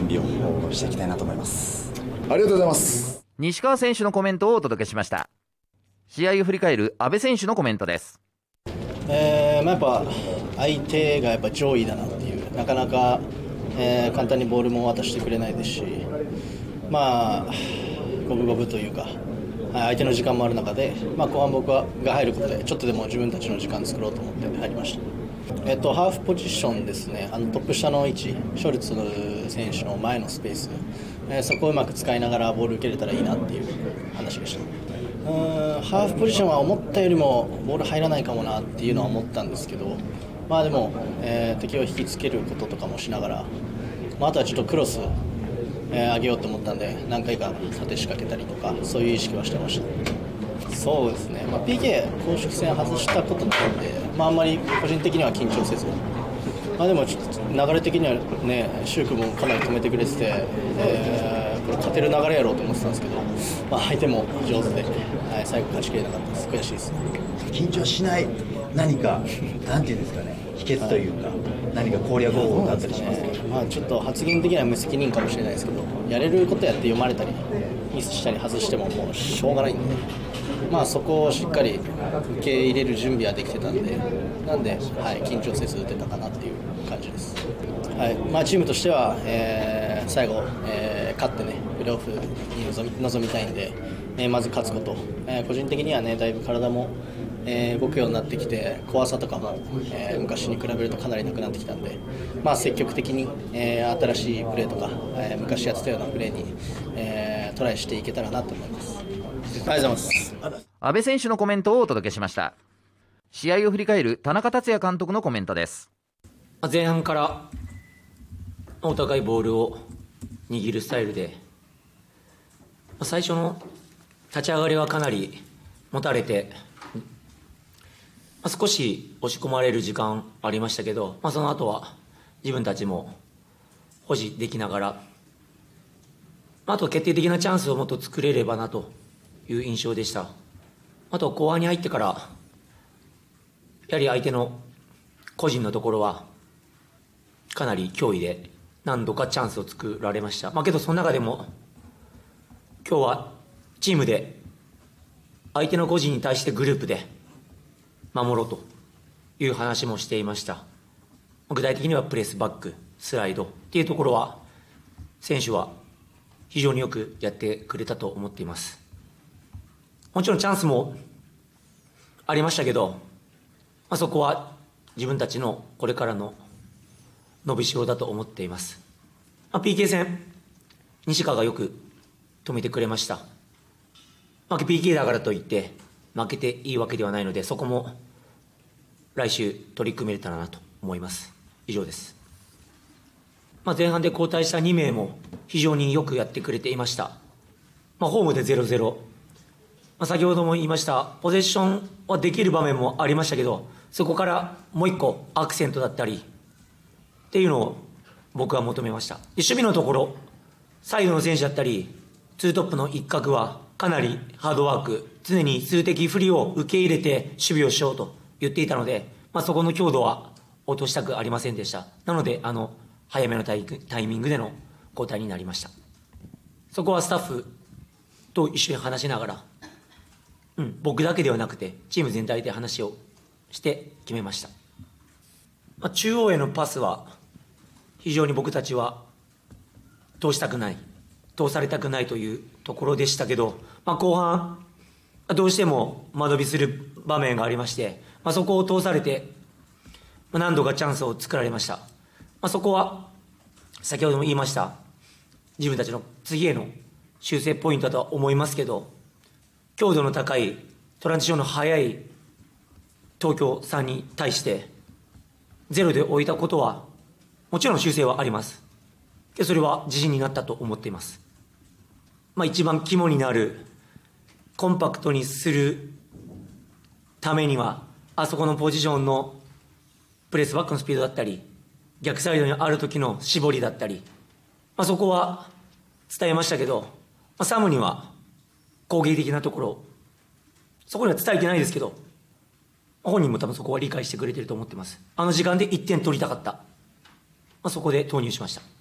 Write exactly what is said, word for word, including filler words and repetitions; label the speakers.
Speaker 1: 準備をしていきたいなと思います。
Speaker 2: ありがとうございます。
Speaker 3: 西川選手のコメントをお届けしました。試合を振り返る阿部選手のコメントです。
Speaker 4: えーまあ、やっぱ相手がやっぱ上位だなっていう、なかなか、えー簡単にボールも渡してくれないですし、まあ五分五分というか、相手の時間もある中で、まあ、後半僕が入ることでちょっとでも自分たちの時間作ろうと思って入りました。えっと、ハーフポジションですね、あのトップ下の位置、ショルツ選手の前のスペース、えーそこをうまく使いながらボール受けれたらいいなっていう話でした。うーんハーフポジションは思ったよりもボール入らないかもなっていうのは思ったんですけど、まあでも、えー敵を引きつけることとかもしながら、まあ、あとはちょっとクロス、えー上げようと思ったんで何回か縦仕掛けたりとかそういう意識はしてました。そうですね、まあ、ピーケー 公式戦外したことないんで、まあ、あんまり個人的には緊張せず、まあ、でもちょっと流れ的にはね、シュークもかなり止めてくれてて、えーこれ勝てる流れやろうと思ってたんですけど、まあ、相手も上手で、はい、最後勝ちきれなかったです。悔しいですね。
Speaker 5: 緊張しない何かなんていうんですかね、秘訣というか、何か攻略方法があったりしますか？
Speaker 4: まあ、ちょっと発言的には無責任かもしれないですけど、やれることやって読まれたりミスしたり外してももうしょうがないんで、まあ、そこをしっかり受け入れる準備はできてたんで、なんで、はい、緊張せず打てたかなっていう感じです。はい、まあ、チームとしては、えー最後、えー勝ってねプレーオフに臨み、臨みたいんで、えーまず勝つこと、えー個人的にはねだいぶ体も、えー動くようになってきて、怖さとかも、えー昔に比べるとかなりなくなってきたんで、まあ、積極的に、えー新しいプレーとか、えー昔やってたようなプレーに、えートライしていけたらなと思います。ありがとうございます。
Speaker 3: 阿部選手のコメントをお届けしました。試合を振り返る田中達也監督のコメントです。
Speaker 6: 前半からお互いボールを握るスタイルで、最初の立ち上がりはかなり持たれて、少し押し込まれる時間ありましたけど、まあ、その後は自分たちも保持できながら、あと決定的なチャンスをもっと作れればなという印象でした。あと後半に入ってから、やはり相手の個人のところはかなり脅威で何度かチャンスを作られました。まあ、けどその中でも今日はチームで相手の個人に対してグループで守ろうという話もしていました。具体的にはプレスバック、スライドっていうところは選手は非常によくやってくれたと思っています。もちろんチャンスもありましたけど、まあ、そこは自分たちのこれからの伸びしろだと思っています。まあ、ピーケー 戦、西川がよく止めてくれました。まあ、ピーケー だからといって負けていいわけではないので、そこも来週取り組めたらなと思います。以上です。まあ、前半で交代したに名も非常によくやってくれていました。まあ、ホームで ゼロゼロ、まあ、先ほども言いましたポゼッションはできる場面もありましたけど、そこからもう一個アクセントだったりっていうのを僕は求めました。で守備のところ、サイドの選手だったりツートップの一角はかなりハードワーク、常に数的不利を受け入れて守備をしようと言っていたので、まあ、そこの強度は落としたくありませんでした。なのであの早めのタイタイミングでの交代になりました。そこはスタッフと一緒に話しながら、うん、僕だけではなくてチーム全体で話をして決めました。まあ、中央へのパスは非常に僕たちは通したくない、通されたくないというところでしたけど、まあ、後半どうしても間延びする場面がありまして、まあ、そこを通されて何度かチャンスを作られました。まあ、そこは先ほども言いました自分たちの次への修正ポイントだとは思いますけど、強度の高いトランジションの速い東京さんに対してゼロで置いたことはもちろん修正はあります。それは自信になったと思っています。まあ、一番肝になるコンパクトにするためには、あそこのポジションのプレスバックのスピードだったり逆サイドにある時の絞りだったり、まあ、そこは伝えましたけど、まあ、サムには攻撃的なところそこには伝えてないですけど、本人も多分そこは理解してくれてると思ってます。あの時間でいってん取りたかった、まあ、そこで投入しました。